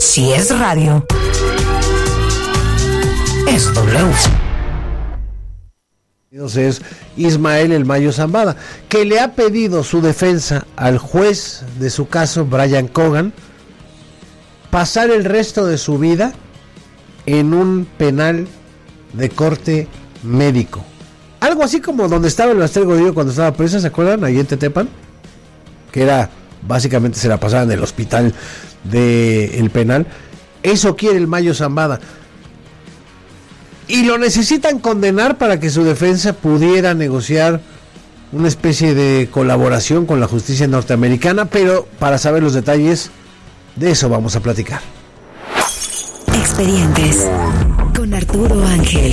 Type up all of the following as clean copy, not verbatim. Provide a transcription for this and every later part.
Si es radio, es W. Es Ismael El Mayo Zambada, que le ha pedido su defensa al juez de su caso, Brian Cogan, pasar el resto de su vida en un penal de corte médico. Algo así como donde estaba el Bester Gordillo cuando estaba presa, ¿se acuerdan? Ahí en Tetepan, que era, básicamente se la pasaban en el hospital del penal. Eso quiere el Mayo Zambada. Y lo necesitan condenar para que su defensa pudiera negociar una especie de colaboración con la justicia norteamericana, pero para saber los detalles, de eso vamos a platicar. Expedientes con Arturo Ángel.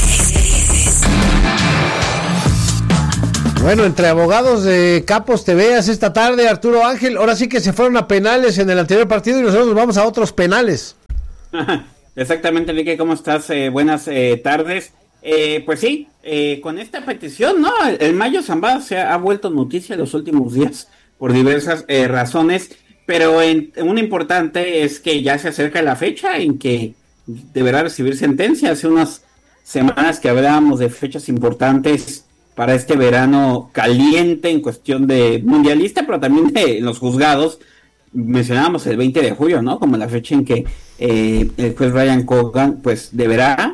Bueno, entre abogados de Capos TV esta tarde, Arturo Ángel, ahora sí que se fueron a penales en el anterior partido y nosotros nos vamos a otros penales. Exactamente, Enrique, ¿cómo estás? Buenas tardes. Pues sí, con esta petición, ¿no? El Mayo Zambada se ha vuelto noticia en los últimos días por diversas razones, pero una importante es que ya se acerca la fecha en que deberá recibir sentencia. Hace unas semanas que hablábamos de fechas importantes para este verano caliente en cuestión de mundialista, pero también de los juzgados. Mencionábamos el 20 de julio, ¿no? Como la fecha en que el juez Brian Cogan pues deberá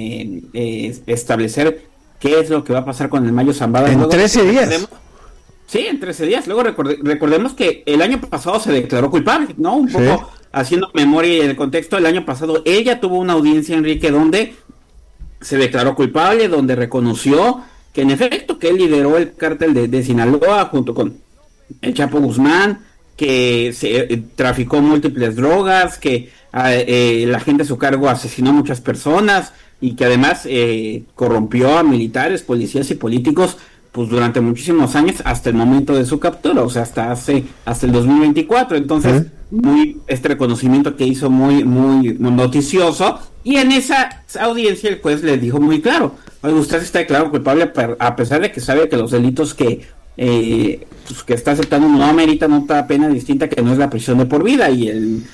establecer qué es lo que va a pasar con el Mayo Zambada. En luego, 13 días. Sí, en 13 días. Luego recordemos que el año pasado se declaró culpable, ¿no? Un poco haciendo memoria y el contexto, el año pasado ella tuvo una audiencia, Enrique, donde se declaró culpable, donde reconoció que en efecto que él lideró el cártel de Sinaloa junto con el Chapo Guzmán, que se traficó múltiples drogas, que la gente a su cargo asesinó a muchas personas y que además corrompió a militares, policías y políticos pues durante muchísimos años hasta el momento de su captura, o sea, hasta el 2024. Entonces, este reconocimiento que hizo muy noticioso, y en esa audiencia el juez le dijo muy claro: oye, usted está declarado culpable a pesar de que sabe que los delitos que está aceptando no ameritan otra pena distinta que no es la prisión de por vida. Y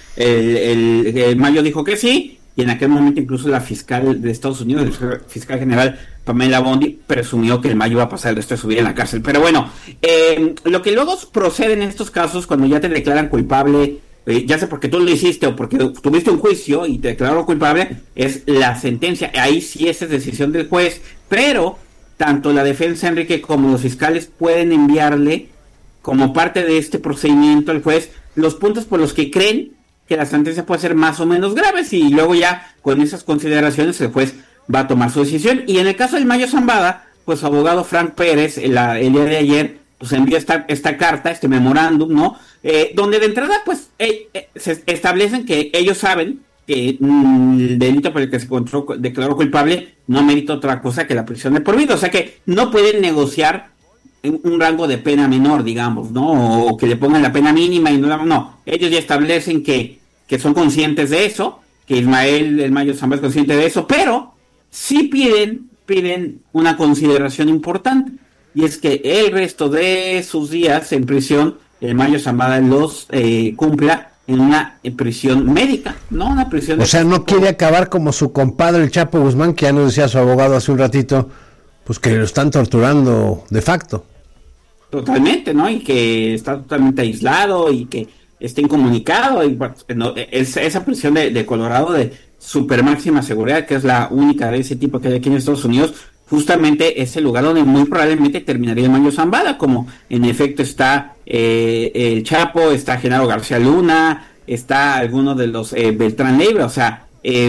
el Mayo dijo que sí, y en aquel momento incluso la fiscal de Estados Unidos, el fiscal general Pamela Bondi, presumió que el Mayo iba a pasar el resto de su vida en la cárcel. Pero bueno, lo que luego procede en estos casos, cuando ya te declaran culpable, ya sea porque tú lo hiciste o porque tuviste un juicio y te declararon culpable, es la sentencia. Ahí sí esa es decisión del juez, pero tanto la defensa, Enrique, como los fiscales pueden enviarle, como parte de este procedimiento al juez, los puntos por los que creen que la sentencia puede ser más o menos graves, y luego ya con esas consideraciones el juez va a tomar su decisión. Y en el caso del Mayo Zambada, pues su abogado Frank Pérez el día de ayer pues envió esta carta, este memorándum, ¿no? Donde de entrada pues se establecen que ellos saben que el delito por el que se declaró culpable no merita otra cosa que la prisión de por vida, o sea que no pueden negociar un rango de pena menor, digamos, ¿no? O que le pongan la pena mínima y no, ellos ya establecen que son conscientes de eso, que Ismael El Mayo Zambada es consciente de eso, pero sí piden una consideración importante, y es que el resto de sus días en prisión, el Mayo Zambada los cumpla en una prisión médica, ¿no? Una prisión. O sea, no quiere acabar como su compadre el Chapo Guzmán, que ya nos decía su abogado hace un ratito, pues que lo están torturando de facto. Totalmente, ¿no? Y que está totalmente aislado y que está incomunicado. Y no, esa prisión de Colorado de super máxima seguridad, que es la única de ese tipo que hay aquí en Estados Unidos, justamente es el lugar donde muy probablemente terminaría el Mayo Zambada, como en efecto está el Chapo, está Genaro García Luna, está alguno de los Beltrán Leiva. O sea, es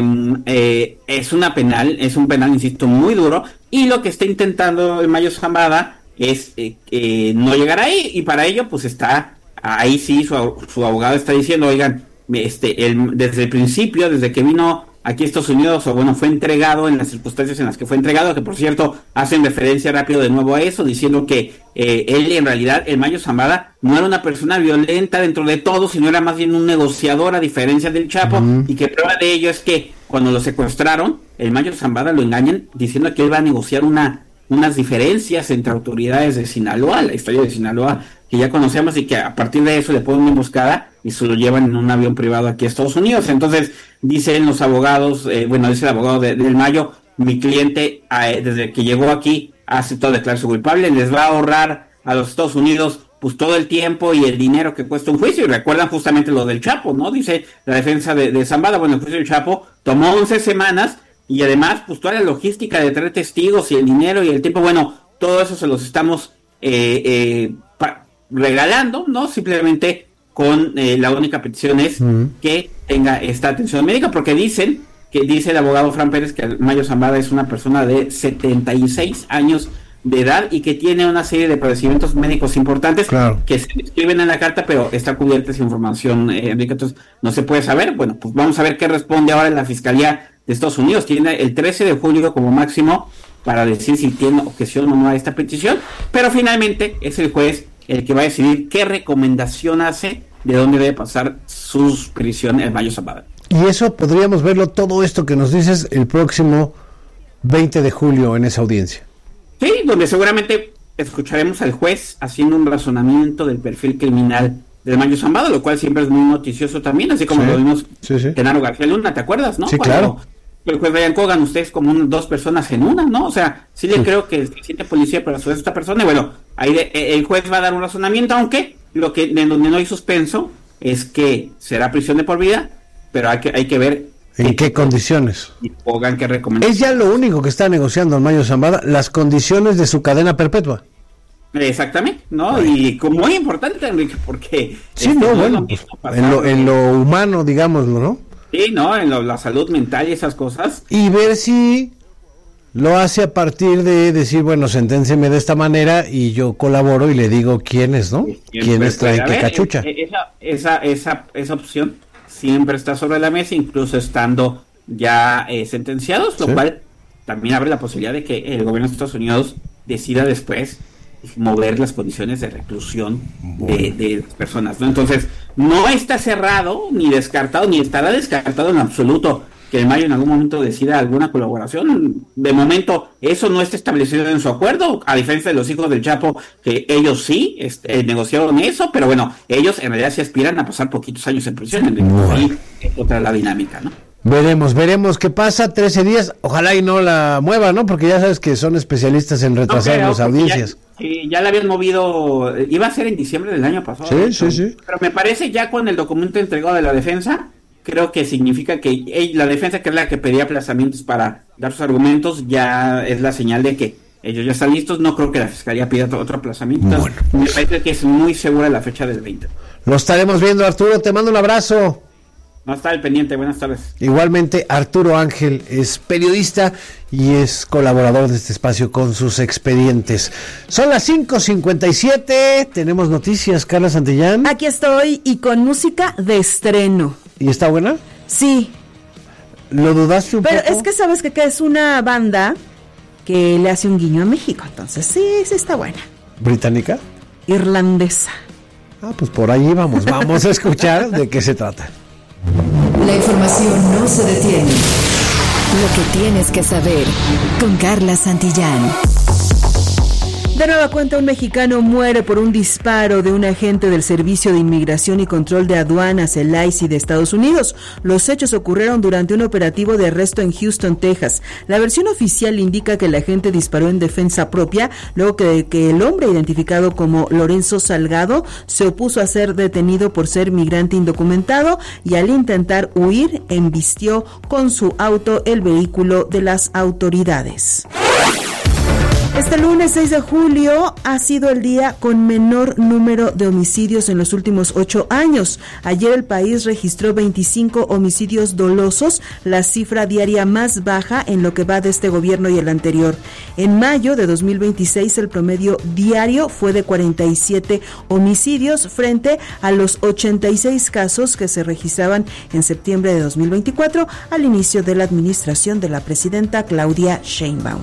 un penal, insisto, muy duro, y lo que está intentando el Mayo Zambada es no llegar ahí, y para ello pues está ahí sí su abogado está diciendo: oigan, desde el principio, desde que vino aquí a Estados Unidos, o bueno, fue entregado en las circunstancias en las que fue entregado, que por cierto hacen referencia rápido de nuevo a eso, diciendo que él en realidad, el Mayo Zambada, no era una persona violenta dentro de todo, sino era más bien un negociador, a diferencia del Chapo, y que prueba de ello es que cuando lo secuestraron, el Mayo Zambada lo engañan diciendo que él va a negociar unas diferencias entre autoridades de Sinaloa, la historia de Sinaloa que ya conocemos, y que a partir de eso le ponen una emboscada y se lo llevan en un avión privado aquí a Estados Unidos. Entonces, dicen los abogados, dice el abogado del Mayo, mi cliente desde que llegó aquí ha aceptado declararse culpable, les va a ahorrar a los Estados Unidos pues todo el tiempo y el dinero que cuesta un juicio. Y recuerdan justamente lo del Chapo, ¿no? Dice la defensa de Zambada, bueno, el juicio del Chapo tomó 11 semanas y además pues toda la logística de traer testigos y el dinero y el tiempo, bueno, todo eso se los estamos regalando, ¿no? Simplemente con la única petición es que tenga esta atención médica, porque dice el abogado Fran Pérez que Mayo Zambada es una persona de 76 años de edad y que tiene una serie de padecimientos médicos importantes, claro, que se describen en la carta, pero está cubierta esa información, Enrique, entonces no se puede saber. Bueno, pues vamos a ver qué responde ahora la Fiscalía de Estados Unidos. Tiene el 13 de julio como máximo para decir si tiene objeción o no a esta petición, pero finalmente es el juez el que va a decidir qué recomendación hace de dónde debe pasar su prisión el Mayo Zambada. Y eso podríamos verlo, todo esto que nos dices, el próximo 20 de julio en esa audiencia. Sí, donde seguramente escucharemos al juez haciendo un razonamiento del perfil criminal del Mayo Zambada, lo cual siempre es muy noticioso también, así como lo vimos Genaro García Luna, ¿te acuerdas, no? Sí, claro. El juez Brian Cogan, ustedes como dos personas en una, ¿no? O sea, sí le creo que siente policía, pero a su vez esta persona, y bueno, ahí el juez va a dar un razonamiento, aunque en donde no hay suspenso es que será prisión de por vida, pero hay que ver ¿en qué condiciones? Y Cogan qué recomendación. Es ya lo único que está negociando el Mayo Zambada, las condiciones de su cadena perpetua. Exactamente, ¿no? Ay. Y como muy importante, Enrique, porque sí, no, bueno, pues, en lo humano, digámoslo, ¿no? Sí, ¿no? En la salud mental y esas cosas. Y ver si lo hace a partir de decir, bueno, senténceme de esta manera y yo colaboro y le digo quiénes, ¿no? Quiénes traen qué cachucha. Esa opción siempre está sobre la mesa, incluso estando ya sentenciados, lo cual también abre la posibilidad de que el gobierno de Estados Unidos decida después mover las condiciones de reclusión de las personas, ¿no? Entonces, no está cerrado, ni descartado, ni estará descartado en absoluto que el Mayo en algún momento decida alguna colaboración. De momento, eso no está establecido en su acuerdo, a diferencia de los hijos del Chapo, que ellos sí negociaron eso, pero bueno, ellos en realidad sí aspiran a pasar poquitos años en prisión. Ahí es otra la dinámica, ¿no? Veremos qué pasa, 13 días, ojalá y no la mueva, ¿no? Porque ya sabes que son especialistas en retrasar las audiencias. Ya la habían movido, iba a ser en diciembre del año pasado. Sí. Pero me parece ya con el documento entregado de la defensa, creo que significa que la defensa, que es la que pedía aplazamientos para dar sus argumentos, ya es la señal de que ellos ya están listos. No creo que la Fiscalía pida otro aplazamiento. Bueno, me parece que es muy segura la fecha del 20. Lo estaremos viendo, Arturo, te mando un abrazo. No está al pendiente, buenas tardes. Igualmente, Arturo Ángel es periodista y es colaborador de este espacio con sus expedientes. Son las 5:57, tenemos noticias, Carla Santillán. Aquí estoy y con música de estreno. ¿Y está buena? Sí. ¿Lo dudaste un poco? Pero es que sabes que es una banda que le hace un guiño a México, entonces sí está buena. ¿Británica? Irlandesa. Pues por ahí vamos a escuchar de qué se trata. La información no se detiene. Lo que tienes que saber con Carla Santillán. De nueva cuenta, un mexicano muere por un disparo de un agente del Servicio de Inmigración y Control de Aduanas, el ICE de Estados Unidos. Los hechos ocurrieron durante un operativo de arresto en Houston, Texas. La versión oficial indica que el agente disparó en defensa propia, luego que el hombre identificado como Lorenzo Salgado se opuso a ser detenido por ser migrante indocumentado y al intentar huir, embistió con su auto el vehículo de las autoridades. Este lunes 6 de julio ha sido el día con menor número de homicidios en los últimos 8 años. Ayer el país registró 25 homicidios dolosos, la cifra diaria más baja en lo que va de este gobierno y el anterior. En mayo de 2026 el promedio diario fue de 47 homicidios frente a los 86 casos que se registraban en septiembre de 2024 al inicio de la administración de la presidenta Claudia Sheinbaum.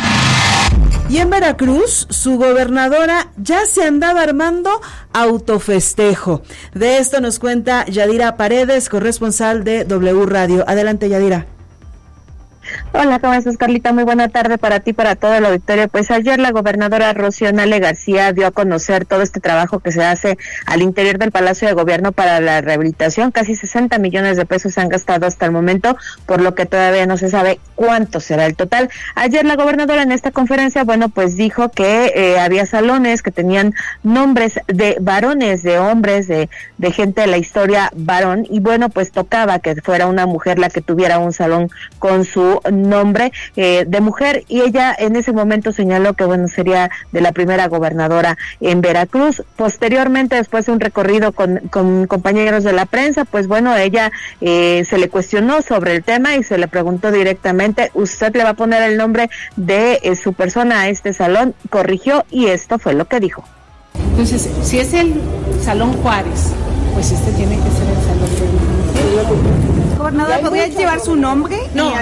Y en Veracruz, su gobernadora ya se andaba armando autofestejo. De esto nos cuenta Yadira Paredes, corresponsal de W Radio. Adelante, Yadira. Hola, ¿cómo estás, Carlita? Muy buena tarde para ti, para todo el auditorio. Pues ayer la gobernadora Rocío Nale García dio a conocer todo este trabajo que se hace al interior del Palacio de Gobierno para la rehabilitación. Casi 60 millones de pesos se han gastado hasta el momento, por lo que todavía no se sabe cuánto será el total. Ayer la gobernadora en esta conferencia, pues dijo que había salones que tenían nombres de varones, de hombres, de gente de la historia varón, y pues tocaba que fuera una mujer la que tuviera un salón con su nombre de mujer, y ella en ese momento señaló que sería de la primera gobernadora en Veracruz. Posteriormente, después de un recorrido con compañeros de la prensa, ella se le cuestionó sobre el tema y se le preguntó directamente: ¿usted le va a poner el nombre de su persona a este salón? Corrigió, y esto fue lo que dijo. Entonces, si es el Salón Juárez, pues este tiene que ser el Salón de Mujer. Gobernadora, ¿podría llevar su nombre? No,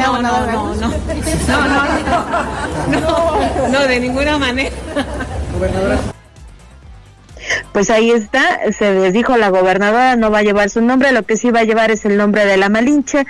de ninguna manera. Gobernadora. Pues ahí está, se les dijo, la gobernadora no va a llevar su nombre, lo que sí va a llevar es el nombre de la Malinche,